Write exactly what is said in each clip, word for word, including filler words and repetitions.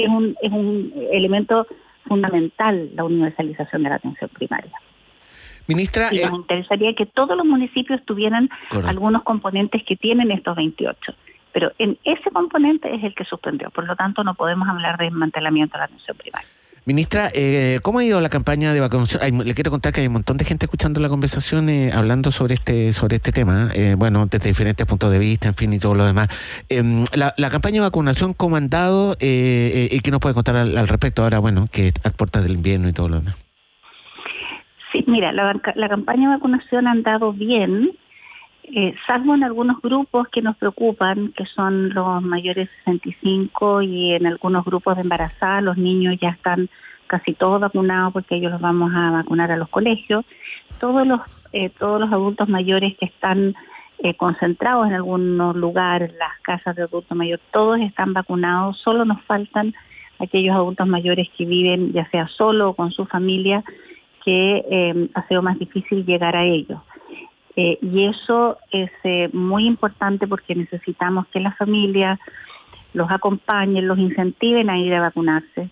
que es un, es un elemento fundamental la universalización de la atención primaria. Ministra, y nos eh, interesaría que todos los municipios tuvieran correcto. algunos componentes que tienen estos veintiocho, pero en ese componente es el que suspendió, por lo tanto no podemos hablar de desmantelamiento de la atención primaria. Ministra, eh, ¿cómo ha ido la campaña de vacunación? Ay, le quiero contar que hay un montón de gente escuchando la conversación, eh, hablando sobre este sobre este tema, eh, bueno, desde diferentes puntos de vista, en fin, y todo lo demás. Eh, la, la campaña de vacunación, ¿cómo ha andado? Eh, eh, ¿Y qué nos puede contar al, al respecto ahora, bueno, que a puertas del invierno y todo lo demás? Sí, mira, la, la campaña de vacunación ha andado bien, eh, salvo en algunos grupos que nos preocupan, que son los mayores de sesenta y cinco, y en algunos grupos de embarazadas los niños ya están casi todos vacunados porque ellos los vamos a vacunar a los colegios. Todos los eh, todos los adultos mayores que están eh, concentrados en algunos lugares, las casas de adultos mayores, todos están vacunados, solo nos faltan aquellos adultos mayores que viven ya sea solo o con su familia, que eh, ha sido más difícil llegar a ellos. Eh, y eso es eh, muy importante porque necesitamos que las familias los acompañen, los incentiven a ir a vacunarse,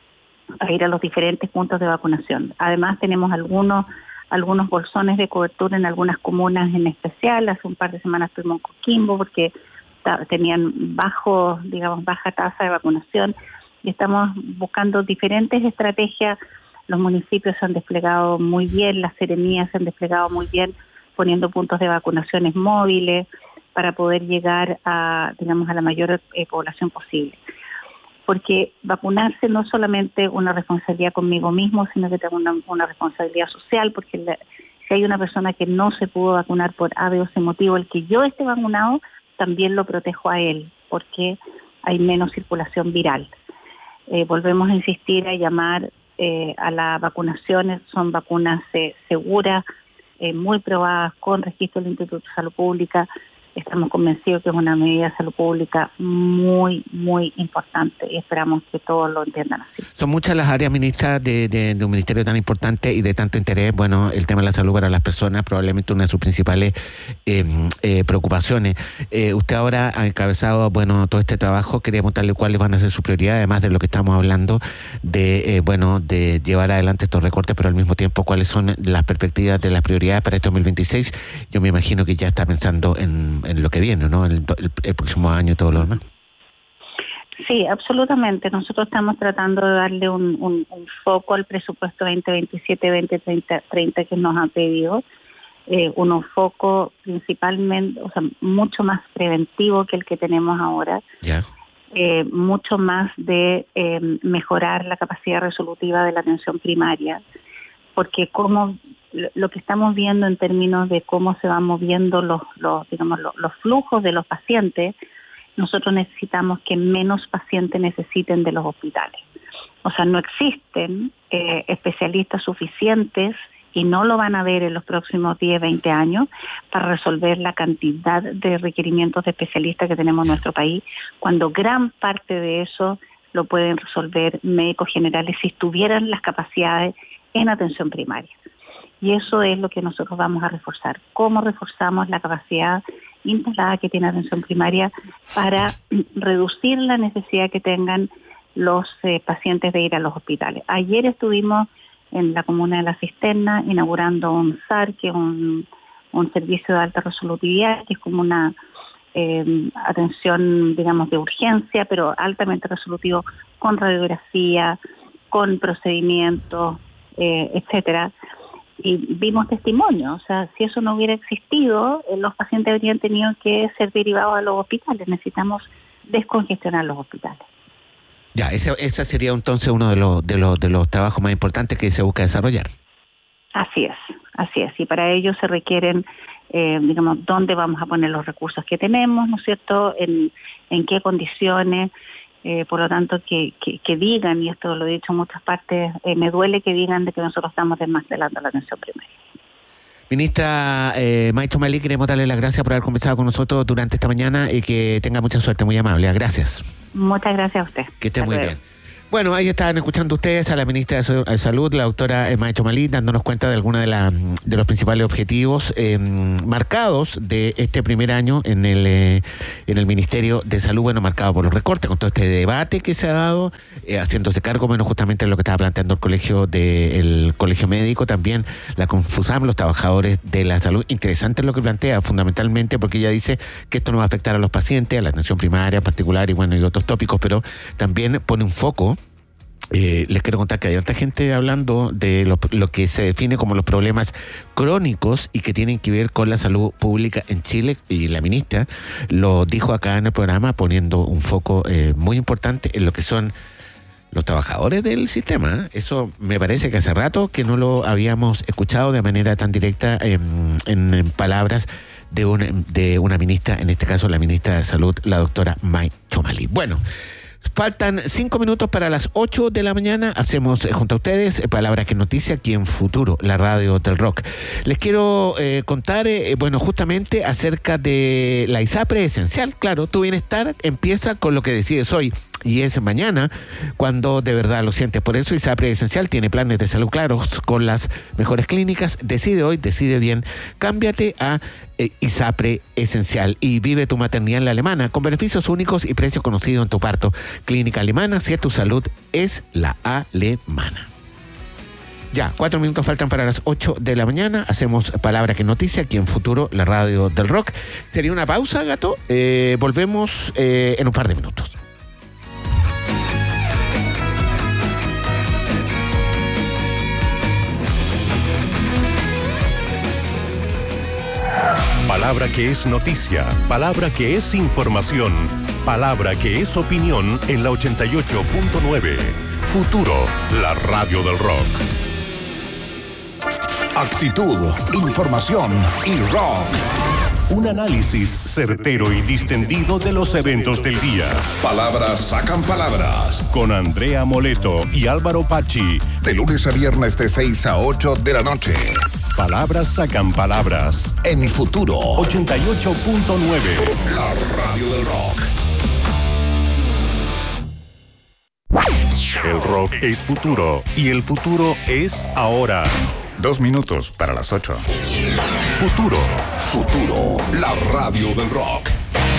a ir a los diferentes puntos de vacunación. Además tenemos algunos algunos bolsones de cobertura en algunas comunas en especial. Hace un par de semanas estuvimos en Coquimbo porque ta, tenían bajo, digamos, baja tasa de vacunación, y estamos buscando diferentes estrategias. Los municipios se han desplegado muy bien, las seremías se han desplegado muy bien, poniendo puntos de vacunaciones móviles para poder llegar a, digamos, a la mayor eh, población posible. Porque vacunarse no es solamente una responsabilidad conmigo mismo, sino que tengo una, una responsabilidad social, porque la, si hay una persona que no se pudo vacunar por A, B o C motivo, el que yo esté vacunado, también lo protejo a él, porque hay menos circulación viral. Eh, volvemos a insistir, a llamar eh, a las vacunaciones, son vacunas eh, seguras, Eh, muy probadas, con registro del Instituto de Salud Pública. Estamos convencidos que es una medida de salud pública muy, muy importante y esperamos que todos lo entiendan así. Son muchas las áreas, ministra, de, de, de un ministerio tan importante y de tanto interés. Bueno, el tema de la salud para las personas, probablemente una de sus principales eh, eh, preocupaciones. Eh, usted ahora ha encabezado, bueno, todo este trabajo. Quería preguntarle cuáles van a ser sus prioridades, además de lo que estamos hablando, de, eh, bueno, de llevar adelante estos recortes, pero al mismo tiempo, cuáles son las perspectivas de las prioridades para este dos mil veintiséis. Yo me imagino que ya está pensando en en lo que viene, ¿no? El, el, el próximo año y todo lo demás. Sí, absolutamente. Nosotros estamos tratando de darle un, un, un foco al presupuesto veinte veintisiete veinte treinta que nos han pedido. Eh, un foco principalmente, o sea, mucho más preventivo que el que tenemos ahora. Ya. Eh, mucho más de eh, mejorar la capacidad resolutiva de la atención primaria. Porque como lo que estamos viendo en términos de cómo se van moviendo los, los digamos, los, los flujos de los pacientes, nosotros necesitamos que menos pacientes necesiten de los hospitales. O sea, no existen eh, especialistas suficientes y no lo van a ver en los próximos diez, veinte años para resolver la cantidad de requerimientos de especialistas que tenemos en nuestro país, cuando gran parte de eso lo pueden resolver médicos generales si tuvieran las capacidades en atención primaria. Y eso es lo que nosotros vamos a reforzar. ¿Cómo reforzamos la capacidad instalada que tiene atención primaria para reducir la necesidad que tengan los eh, pacientes de ir a los hospitales? Ayer estuvimos en la comuna de La Cisterna inaugurando un S A R, que es un, un servicio de alta resolutividad, que es como una eh, atención, digamos, de urgencia, pero altamente resolutivo, con radiografía, con procedimientos, eh, etcétera. Y vimos testimonios, o sea, si eso no hubiera existido, eh, los pacientes habrían tenido que ser derivados a los hospitales. Necesitamos descongestionar los hospitales. Ya, ese, ese sería entonces uno de los, de los de los trabajos más importantes que se busca desarrollar. Así es, así es. Y para ello se requieren, eh, digamos, dónde vamos a poner los recursos que tenemos, ¿no es cierto?, en, en qué condiciones. Eh, por lo tanto, que, que, que digan, y esto lo he dicho en muchas partes, eh, me duele que digan de que nosotros estamos desmantelando la atención primaria. Ministra eh, Maicho Malí, queremos darle las gracias por haber conversado con nosotros durante esta mañana y que tenga mucha suerte, muy amable. Gracias. Muchas gracias a usted. Que esté muy bien. Bueno, ahí estaban escuchando ustedes a la ministra de Salud, la doctora May Chomalí, dándonos cuenta de algunos de, la, de los principales objetivos eh, marcados de este primer año en el, eh, en el Ministerio de Salud, bueno, marcado por los recortes, con todo este debate que se ha dado, eh, haciéndose cargo, bueno, justamente de lo que estaba planteando el colegio de, el colegio médico, también la Confusam, los trabajadores de la salud. Interesante lo que plantea, fundamentalmente, porque ella dice que esto no va a afectar a los pacientes, a la atención primaria en particular, y bueno, y otros tópicos, pero también pone un foco. Eh, les quiero contar que hay harta gente hablando de lo, lo que se define como los problemas crónicos y que tienen que ver con la salud pública en Chile, y la ministra lo dijo acá en el programa, poniendo un foco eh, muy importante en lo que son los trabajadores del sistema. Eso me parece que hace rato que no lo habíamos escuchado de manera tan directa eh, en, en palabras de una, de una ministra, en este caso la ministra de Salud, la doctora May Chomalí. Bueno, faltan cinco minutos para las ocho de la mañana. Hacemos eh, junto a ustedes eh, Palabra que Noticia aquí en Futuro, la radio del rock. Les quiero eh, contar, eh, bueno, justamente acerca de la ISAPRE Esencial. Claro, tu bienestar empieza con lo que decides hoy. Y es mañana cuando de verdad lo sientes. Por eso ISAPRE Esencial tiene planes de salud claros con las mejores clínicas. Decide hoy, decide bien. Cámbiate a eh, ISAPRE Esencial y vive tu maternidad en la Alemana con beneficios únicos y precios conocidos en tu parto. Clínica Alemana, si es tu salud, es la alemana. Ya, cuatro minutos faltan para las ocho de la mañana. Hacemos Palabra que Noticia aquí en Futuro, la radio del rock. Sería una pausa, gato. Eh, volvemos eh, en un par de minutos. Palabra que es noticia, palabra que es información, palabra que es opinión en la ochenta y ocho punto nueve. Futuro, la radio del rock. Actitud, información y rock. Un análisis certero y distendido de los eventos del día. Palabras sacan palabras. Con Andrea Moleto y Álvaro Pachi. De lunes a viernes de seis a ocho de la noche. Palabras sacan palabras. En Futuro ochenta y ocho punto nueve. La radio del rock. El rock es futuro y el futuro es ahora. Dos minutos para las ocho. Futuro. Futuro, la radio del rock.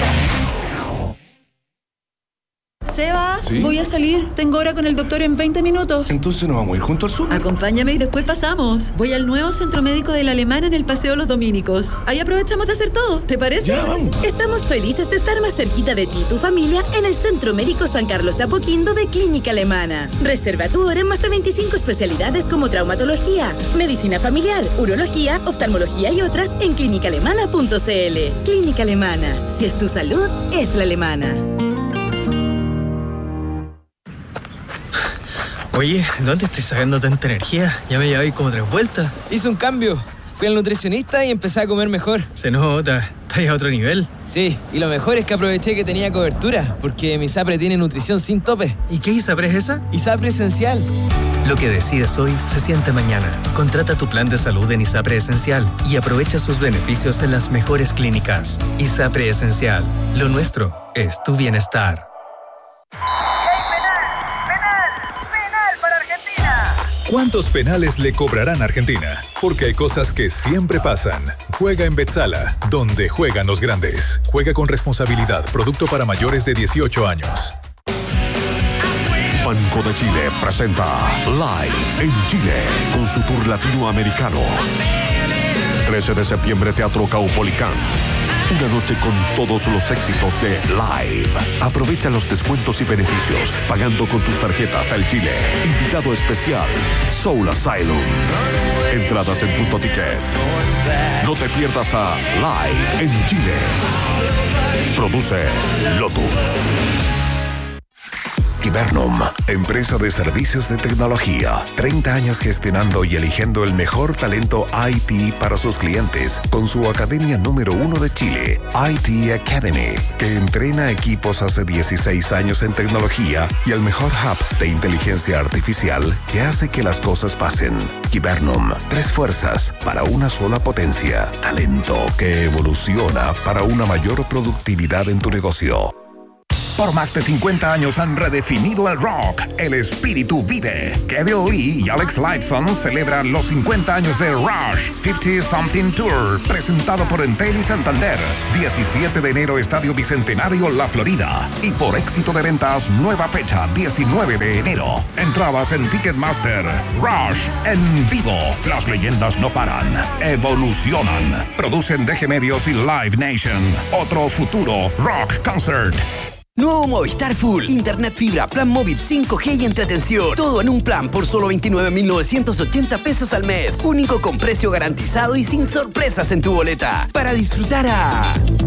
Seba, ¿Sí? Voy a salir. Tengo hora con el doctor en veinte minutos. Entonces nos vamos a ir junto al sur. Acompáñame y después pasamos. Voy al nuevo centro médico de la Alemana en el Paseo Los Dominicos. Ahí aprovechamos de hacer todo. ¿Te parece? Ya, vamos. Estamos felices de estar más cerquita de ti y tu familia en el Centro Médico San Carlos de Apoquindo de Clínica Alemana. Reserva tu hora en más de veinticinco especialidades como traumatología, medicina familiar, urología, oftalmología y otras en clínica alemana punto c l. Clínica Alemana. Si es tu salud, es la alemana. Oye, ¿dónde estoy sacando tanta energía? Ya me llevé como tres vueltas. Hice un cambio. Fui al nutricionista y empecé a comer mejor. Se nota, estás a otro nivel. Sí, y lo mejor es que aproveché que tenía cobertura, porque mi ISAPRE tiene nutrición sin tope. ¿Y qué ISAPRE es esa? ISAPRE Esencial. Lo que decides hoy se siente mañana. Contrata tu plan de salud en ISAPRE Esencial y aprovecha sus beneficios en las mejores clínicas. ISAPRE Esencial. Lo nuestro es tu bienestar. ¿Cuántos penales le cobrarán a Argentina? Porque hay cosas que siempre pasan. Juega en Betzala, donde juegan los grandes. Juega con responsabilidad. Producto para mayores de dieciocho años. Banco de Chile presenta Live en Chile con su tour latinoamericano. trece de septiembre, Teatro Caupolicán. Una noche con todos los éxitos de Live. Aprovecha los descuentos y beneficios pagando con tus tarjetas del Chile. Invitado especial, Soul Asylum. Entradas en Punto Ticket. No te pierdas a Live en Chile. Produce Lotus. Hibernum, empresa de servicios de tecnología. treinta años gestionando y eligiendo el mejor talento I T para sus clientes con su academia número uno de Chile, I T Academy, que entrena equipos hace dieciséis años en tecnología y el mejor hub de inteligencia artificial que hace que las cosas pasen. Hibernum, tres fuerzas para una sola potencia. Talento que evoluciona para una mayor productividad en tu negocio. Por más de cincuenta años han redefinido el rock. El espíritu vive. Kevin Lee y Alex Lifeson celebran los cincuenta años de Rush cincuenta Something Tour, presentado por Entel y Santander. diecisiete de enero, Estadio Bicentenario, La Florida. Y por éxito de ventas, nueva fecha, diecinueve de enero. Entradas en Ticketmaster. Rush en vivo. Las leyendas no paran. Evolucionan. Producen D G Medios y Live Nation. Otro futuro rock concert. Nuevo Movistar Full. Internet fibra, plan móvil cinco G y entretención. Todo en un plan por solo veintinueve mil novecientos ochenta pesos al mes. Único con precio garantizado y sin sorpresas en tu boleta. Para disfrutar a...